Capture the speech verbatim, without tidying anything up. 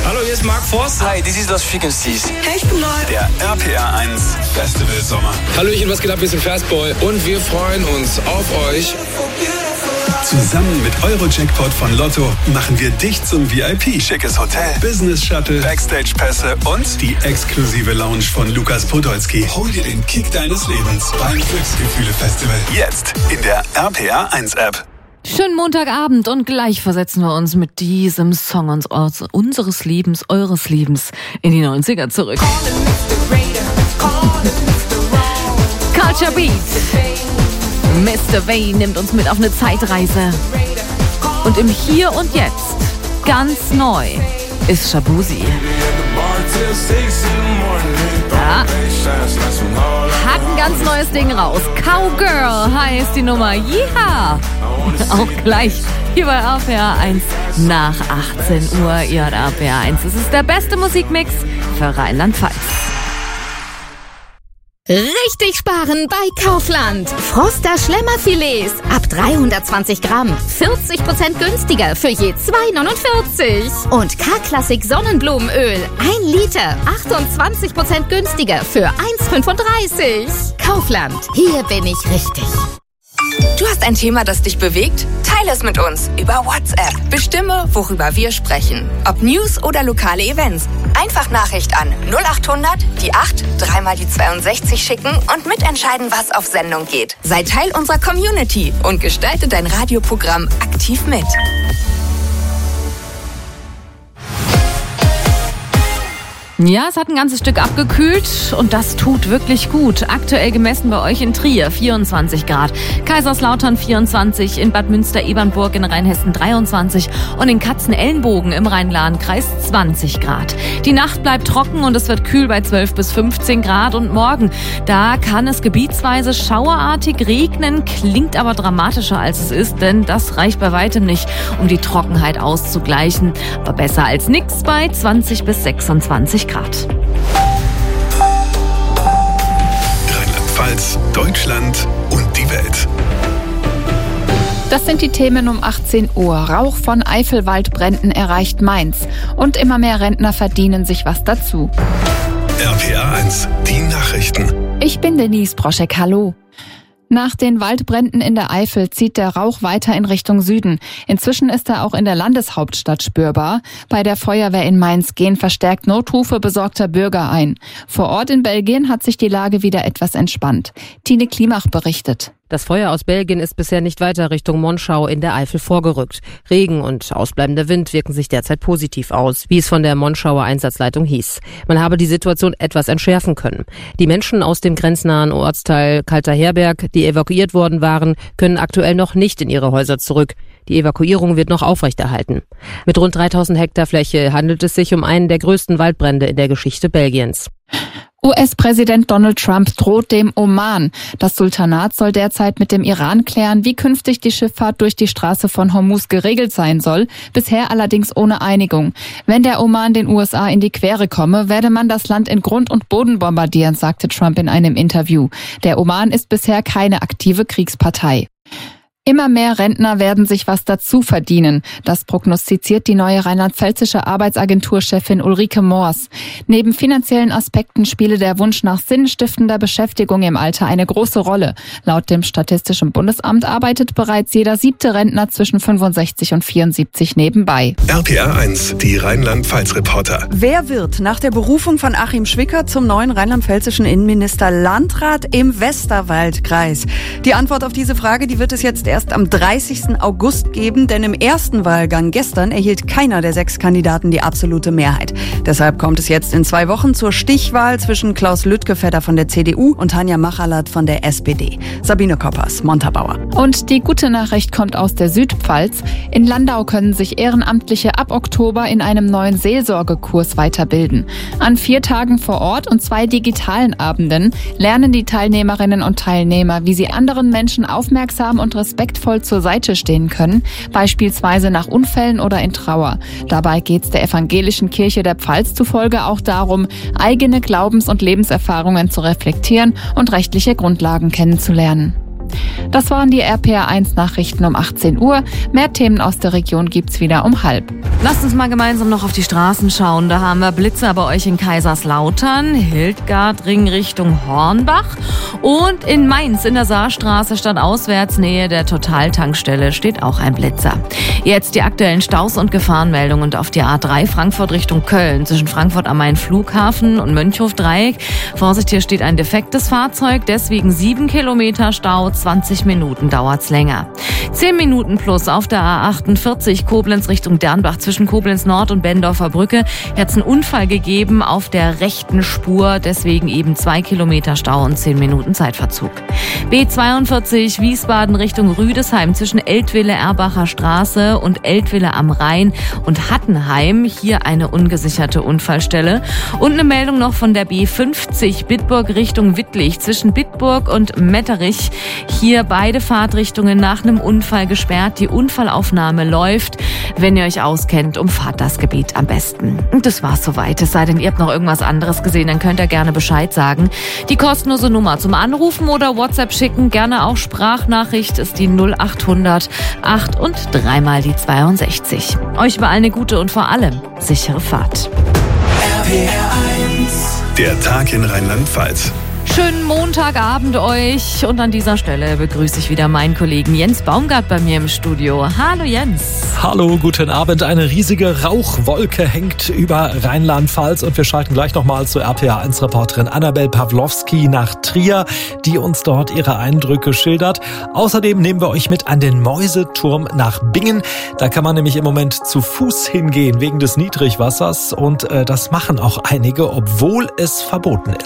Hallo, hier ist Mark Forster. Hi, this is Lost Frequencies. Hey, ich bin Neu. Der R P R eins Festival Sommer. Hallöchen, was geht ab? Wir sind Fastboy und wir freuen uns auf euch. Zusammen mit Eurojackpot von Lotto machen wir dich zum V I P. Schickes Hotel, Business Shuttle, Backstage-Pässe und die exklusive Lounge von Lukas Podolski. Hol dir den Kick deines Lebens beim Glücksgefühle-Festival. Jetzt in der R P R eins App. Schönen Montagabend und gleich versetzen wir uns mit diesem Song uns, unseres Liebens, eures Liebens in die neunziger zurück. Culture Beat. Mister Wayne nimmt uns mit auf eine Zeitreise. Und im Hier und Jetzt, ganz neu, ist Shaboozey. Ja. Hat ein ganz neues Ding raus. Cowgirl heißt die Nummer. Yeeha! Auch gleich hier bei R P R eins nach achtzehn Uhr. Ihr hört R P R eins. Es ist der beste Musikmix für Rheinland-Pfalz. Richtig sparen bei Kaufland. Froster Schlemmerfilets ab dreihundertzwanzig Gramm. vierzig Prozent günstiger für je zwei neunundvierzig. Und K-Klassik Sonnenblumenöl. ein Liter. achtundzwanzig Prozent günstiger für eins fünfunddreißig. Kaufland. Hier bin ich richtig. Du hast ein Thema, das dich bewegt? Teile es mit uns über WhatsApp. Bestimme, worüber wir sprechen. Ob News oder lokale Events. Einfach Nachricht an null achthundert, die acht, dreimal die zweiundsechzig schicken und mitentscheiden, was auf Sendung geht. Sei Teil unserer Community und gestalte dein Radioprogramm aktiv mit. Ja, es hat ein ganzes Stück abgekühlt und das tut wirklich gut. Aktuell gemessen bei euch in Trier vierundzwanzig Grad, Kaiserslautern vierundzwanzig, in Bad Münster-Ebernburg in Rheinhessen dreiundzwanzig und in Katzenelnbogen im Rhein-Lahn-Kreis zwanzig Grad. Die Nacht bleibt trocken und es wird kühl bei zwölf bis fünfzehn Grad und morgen, da kann es gebietsweise schauerartig regnen, klingt aber dramatischer als es ist, denn das reicht bei weitem nicht, um die Trockenheit auszugleichen. Aber besser als nix bei zwanzig bis sechsundzwanzig Grad. Rheinland-Pfalz, Deutschland und die Welt. Das sind die Themen um achtzehn Uhr. Rauch von Eifelwaldbränden erreicht Mainz. Und immer mehr Rentner verdienen sich was dazu. R P R eins, die Nachrichten. Ich bin Denise Broschek, hallo. Nach den Waldbränden in der Eifel zieht der Rauch weiter in Richtung Süden. Inzwischen ist er auch in der Landeshauptstadt spürbar. Bei der Feuerwehr in Mainz gehen verstärkt Notrufe besorgter Bürger ein. Vor Ort in Belgien hat sich die Lage wieder etwas entspannt. Tine Klimach berichtet. Das Feuer aus Belgien ist bisher nicht weiter Richtung Monschau in der Eifel vorgerückt. Regen und ausbleibender Wind wirken sich derzeit positiv aus, wie es von der Monschauer Einsatzleitung hieß. Man habe die Situation etwas entschärfen können. Die Menschen aus dem grenznahen Ortsteil Kalter Herberg, die evakuiert worden waren, können aktuell noch nicht in ihre Häuser zurück. Die Evakuierung wird noch aufrechterhalten. Mit rund dreitausend Hektar Fläche handelt es sich um einen der größten Waldbrände in der Geschichte Belgiens. U S-Präsident Donald Trump droht dem Oman. Das Sultanat soll derzeit mit dem Iran klären, wie künftig die Schifffahrt durch die Straße von Hormuz geregelt sein soll, bisher allerdings ohne Einigung. Wenn der Oman den U S A in die Quere komme, werde man das Land in Grund und Boden bombardieren, sagte Trump in einem Interview. Der Oman ist bisher keine aktive Kriegspartei. Immer mehr Rentner werden sich was dazu verdienen. Das prognostiziert die neue rheinland-pfälzische Arbeitsagenturchefin Ulrike Moors. Neben finanziellen Aspekten spiele der Wunsch nach sinnstiftender Beschäftigung im Alter eine große Rolle. Laut dem Statistischen Bundesamt arbeitet bereits jeder siebte Rentner zwischen fünfundsechzig und vierundsiebzig nebenbei. R P R eins, die Rheinland-Pfalz-Reporter. Wer wird nach der Berufung von Achim Schwicker zum neuen rheinland-pfälzischen Innenminister Landrat im Westerwaldkreis? Die Antwort auf diese Frage, die wird es jetzt erst erst am dreißigsten August geben, denn im ersten Wahlgang gestern erhielt keiner der sechs Kandidaten die absolute Mehrheit. Deshalb kommt es jetzt in zwei Wochen zur Stichwahl zwischen Klaus Lüttgefedder von der C D U und Tanja Machalert von der S P D. Sabine Koppers, Montabaur. Und die gute Nachricht kommt aus der Südpfalz. In Landau können sich Ehrenamtliche ab Oktober in einem neuen Seelsorgekurs weiterbilden. An vier Tagen vor Ort und zwei digitalen Abenden lernen die Teilnehmerinnen und Teilnehmer, wie sie anderen Menschen aufmerksam und respektvoll zur Seite stehen können, beispielsweise nach Unfällen oder in Trauer. Dabei geht es der Evangelischen Kirche der Pfalz zufolge auch darum, eigene Glaubens- und Lebenserfahrungen zu reflektieren und rechtliche Grundlagen kennenzulernen. Das waren die R P R eins Nachrichten um achtzehn Uhr. Mehr Themen aus der Region gibt's wieder um halb. Lasst uns mal gemeinsam noch auf die Straßen schauen. Da haben wir Blitzer bei euch in Kaiserslautern, Hildgardring Richtung Hornbach und in Mainz in der Saarstraße stadtauswärts Nähe der Total-Tankstelle steht auch ein Blitzer. Jetzt die aktuellen Staus und Gefahrenmeldungen und auf die A drei Frankfurt Richtung Köln zwischen Frankfurt am Main Flughafen und Mönchhof-Dreieck. Vorsicht, hier steht ein defektes Fahrzeug, deswegen sieben Kilometer Stau, zwanzig Minuten dauert's länger. zehn Minuten plus auf der A achtundvierzig Koblenz Richtung Dernbach zwischen Koblenz Nord und Bendorfer Brücke. Hier hat's einen Unfall gegeben auf der rechten Spur, deswegen eben zwei Kilometer Stau und zehn Minuten Zeitverzug. B zweiundvierzig Wiesbaden Richtung Rüdesheim zwischen Eltville-Erbacher Straße und Eltville am Rhein und Hattenheim. Hier eine ungesicherte Unfallstelle. Und eine Meldung noch von der B fünfzig Bitburg Richtung Wittlich zwischen Bitburg und Metterich. Hier beide Fahrtrichtungen nach einem Unfall gesperrt. Die Unfallaufnahme läuft. Wenn ihr euch auskennt, umfahrt das Gebiet am besten. Und das war's soweit. Es sei denn, ihr habt noch irgendwas anderes gesehen, dann könnt ihr gerne Bescheid sagen. Die kostenlose Nummer zum Anrufen oder WhatsApp schicken, gerne auch Sprachnachricht, ist die null achthundert acht und dreimal die zweiundsechzig. Euch überall eine gute und vor allem sichere Fahrt. R P R eins. Der Tag in Rheinland-Pfalz. Schönen Montagabend euch und an dieser Stelle begrüße ich wieder meinen Kollegen Jens Baumgart bei mir im Studio. Hallo Jens. Hallo, guten Abend. Eine riesige Rauchwolke hängt über Rheinland-Pfalz und wir schalten gleich nochmal zur R P R eins Reporterin Annabel Pawlowski nach Trier, die uns dort ihre Eindrücke schildert. Außerdem nehmen wir euch mit an den Mäuseturm nach Bingen. Da kann man nämlich im Moment zu Fuß hingehen wegen des Niedrigwassers und äh, das machen auch einige, obwohl es verboten ist.